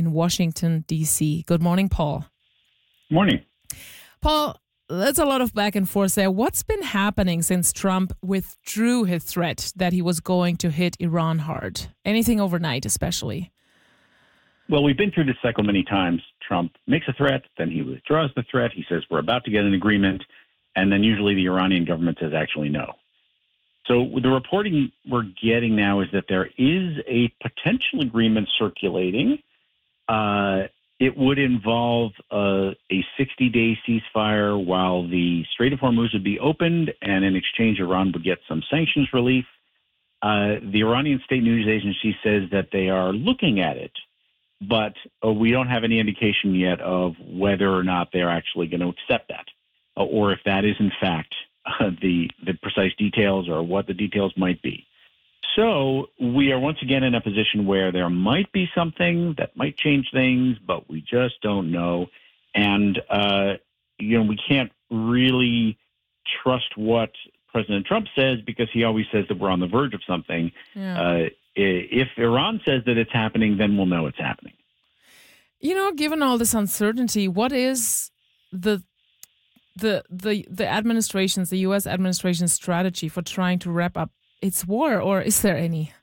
in Washington, D.C. Good morning, Paul. Morning. Paul, there's a lot of back and forth there. What's been happening since Trump withdrew his threat that he was going to hit Iran hard? Anything overnight, especially? Well, we've been through this cycle many times. Trump makes a threat, then he withdraws the threat. He says, we're about to get an agreement. And then usually the Iranian government says, actually, no. So the reporting we're getting now is that there is a potential agreement circulating. It would involve a 60-day ceasefire while the Strait of Hormuz would be opened, and in exchange, Iran would get some sanctions relief. The Iranian state news agency says that they are looking at it, but we don't have any indication yet of whether or not they're actually going to accept that, or if that is, in fact, the precise details or what the details might be. So we are once again in a position where there might be something that might change things, but we just don't know. And, we can't really trust what President Trump says because he always says that we're on the verge of something. Yeah. If Iran says that it's happening, then we'll know it's happening. Given all this uncertainty, what is the administration's, the U.S. administration's strategy for trying to wrap up its war, or is there any?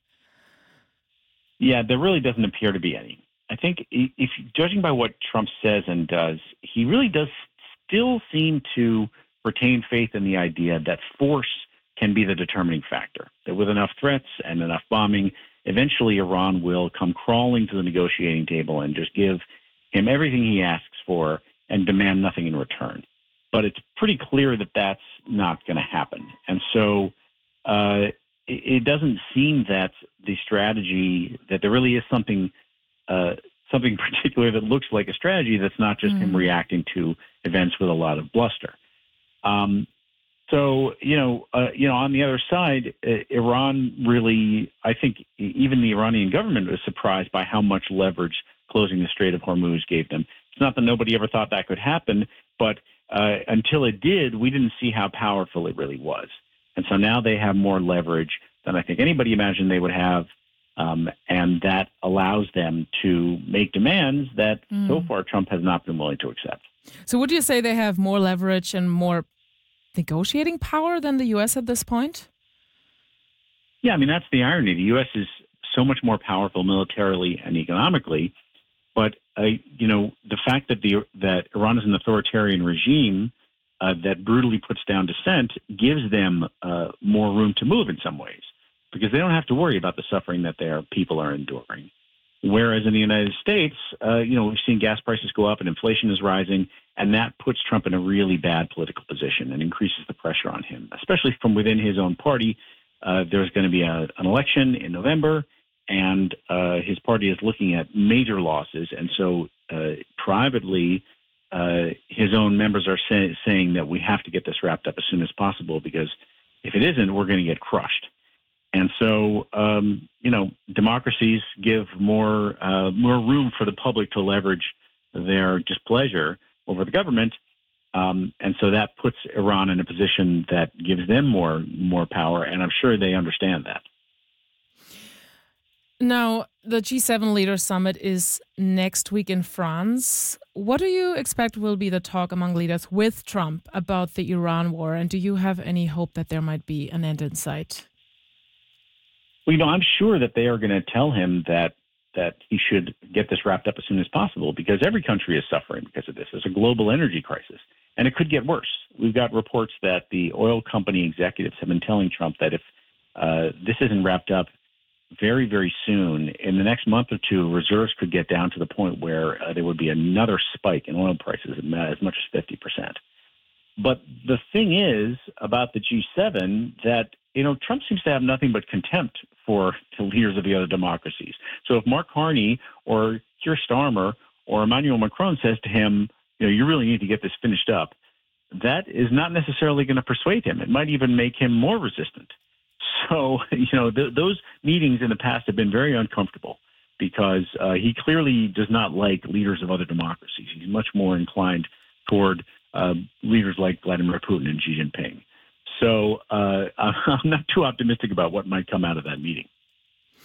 Yeah, there really doesn't appear to be any. I think if judging by what Trump says and does, he really does still seem to retain faith in the idea that force can be the determining factor, that with enough threats and enough bombing, eventually Iran will come crawling to the negotiating table and just give him everything he asks for and demand nothing in return. But it's pretty clear that that's not going to happen. And so it doesn't seem that the strategy, that there really is something particular that looks like a strategy that's not just him reacting to events with a lot of bluster. On the other side, Iran really, I think even the Iranian government was surprised by how much leverage closing the Strait of Hormuz gave them. It's not that nobody ever thought that could happen, but until it did, we didn't see how powerful it really was. And so now they have more leverage than I think anybody imagined they would have. And that allows them to make demands that so far Trump has not been willing to accept. So would you say they have more leverage and more negotiating power than the U.S. at this point? Yeah, I mean, that's the irony. The U.S. is so much more powerful militarily and economically. But, the fact that Iran is an authoritarian regime that brutally puts down dissent gives them more room to move in some ways, because they don't have to worry about the suffering that their people are enduring. Whereas in the United States, we've seen gas prices go up and inflation is rising, and that puts Trump in a really bad political position and increases the pressure on him, especially from within his own party. There's going to be an election in November, and his party is looking at major losses. And so privately, his own members are saying that we have to get this wrapped up as soon as possible, because if it isn't, we're going to get crushed. And so, democracies give more room for the public to leverage their displeasure over the government. And so that puts Iran in a position that gives them more power. And I'm sure they understand that. Now, the G7 Leaders Summit is next week in France. What do you expect will be the talk among leaders with Trump about the Iran war? And do you have any hope that there might be an end in sight? Well, I'm sure that they are going to tell him that he should get this wrapped up as soon as possible, because every country is suffering because of this. There's a global energy crisis, and it could get worse. We've got reports that the oil company executives have been telling Trump that if this isn't wrapped up very, very soon, in the next month or two, reserves could get down to the point where there would be another spike in oil prices as much as 50%. But the thing is about the G7 that, Trump seems to have nothing but contempt for the leaders of the other democracies. So if Mark Carney or Keir Starmer or Emmanuel Macron says to him, you really need to get this finished up, that is not necessarily going to persuade him. It might even make him more resistant. So, those meetings in the past have been very uncomfortable, because he clearly does not like leaders of other democracies. He's much more inclined toward leaders like Vladimir Putin and Xi Jinping. So I'm not too optimistic about what might come out of that meeting.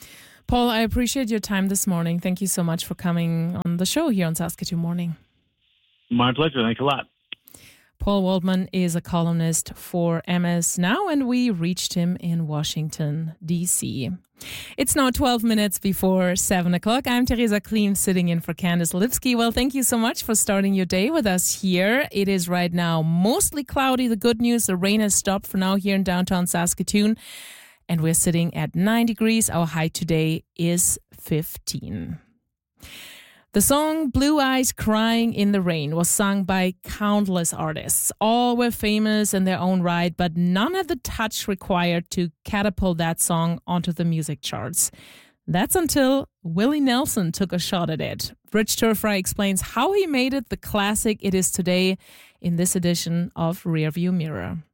Paul, I appreciate your time this morning. Thank you so much for coming on the show here on Saskatoon Morning. My pleasure. Thanks a lot. Paul Waldman is a columnist for MS Now, and we reached him in Washington, D.C. It's now 12 minutes before 7 o'clock. I'm Teresa Klim, sitting in for Candice Lipsky. Well, thank you so much for starting your day with us here. It is right now mostly cloudy. The good news, the rain has stopped for now here in downtown Saskatoon, and we're sitting at 9 degrees. Our high today is 15. The song Blue Eyes Crying in the Rain was sung by countless artists. All were famous in their own right, but none had the touch required to catapult that song onto the music charts. That's until Willie Nelson took a shot at it. Rich Turfry explains how he made it the classic it is today in this edition of Rearview Mirror.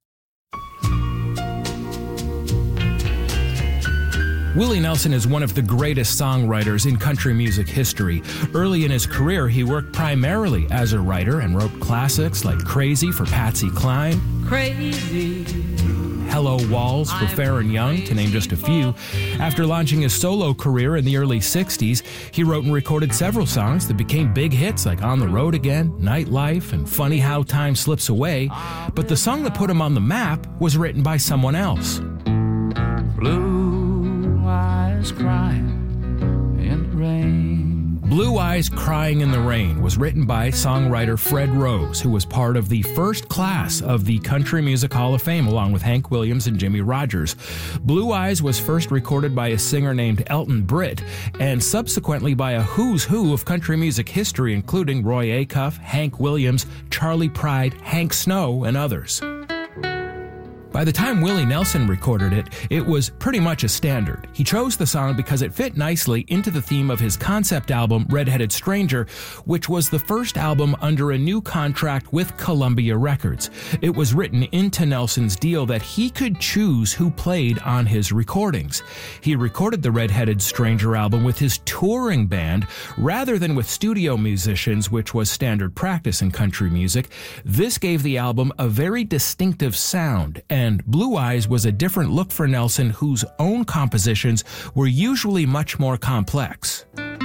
Willie Nelson is one of the greatest songwriters in country music history. Early in his career, he worked primarily as a writer and wrote classics like Crazy for Patsy Cline, Crazy, Hello Walls for Farron Young, to name just a few. After launching his solo career in the early 60s, he wrote and recorded several songs that became big hits like On the Road Again, Nightlife, and Funny How Time Slips Away. But the song that put him on the map was written by someone else. blue eyes crying in the rain. Blue Eyes Crying in the Rain was written by songwriter Fred Rose, who was part of the first class of the Country Music Hall of Fame, along with Hank Williams and Jimmy Rogers. Blue Eyes was first recorded by a singer named Elton Britt, and subsequently by a who's who of country music history, including Roy Acuff, Hank Williams, Charlie Pride, Hank Snow, and others. By the time Willie Nelson recorded it, it was pretty much a standard. He chose the song because it fit nicely into the theme of his concept album, Red-Headed Stranger, which was the first album under a new contract with Columbia Records. It was written into Nelson's deal that he could choose who played on his recordings. He recorded the Red-Headed Stranger album with his touring band rather than with studio musicians, which was standard practice in country music. This gave the album a very distinctive sound, and Blue Eyes was a different look for Nelson, whose own compositions were usually much more complex.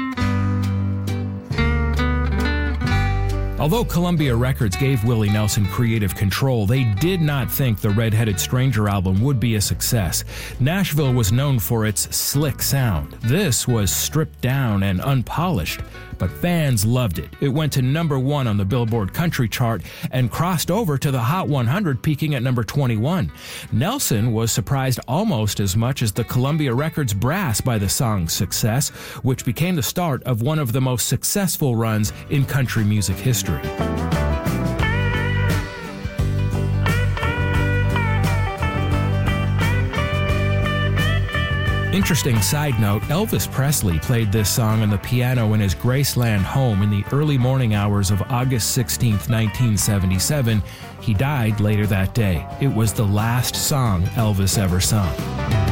Although Columbia Records gave Willie Nelson creative control, they did not think the Red-Headed Stranger album would be a success. Nashville was known for its slick sound. This was stripped down and unpolished, but fans loved it. It went to number 1 on the Billboard Country chart and crossed over to the Hot 100, peaking at number 21. Nelson was surprised almost as much as the Columbia Records brass by the song's success, which became the start of one of the most successful runs in country music history. Interesting side note, Elvis Presley played this song on the piano in his Graceland home in the early morning hours of August 16, 1977. He died later that day. It was the last song Elvis ever sung.